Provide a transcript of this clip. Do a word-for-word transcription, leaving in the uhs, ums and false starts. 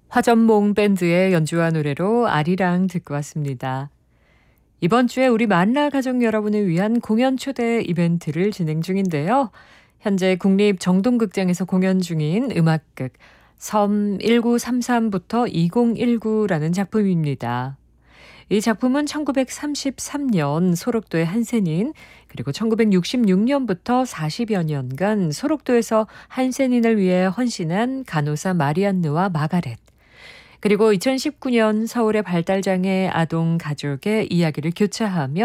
화전몽 밴드의 연주와 노래로 아리랑 듣고 왔습니다. 이번 주에 우리 만나 가족 여러분을 위한 공연 초대 이벤트를 진행 중인데요. 현재 국립정동극장에서 공연 중인 음악극 섬 천구백삼십삼부터 이천십구라는 작품입니다. 이 작품은 천구백삼십삼 년 소록도의 한센인, 그리고 천구백육십육 년부터 사십여 년간 소록도에서 한센인을 위해 헌신한 간호사 마리안느와 마가렛, 그리고 이천십구 년 서울의 발달장애 아동 가족의 이야기를 교차하며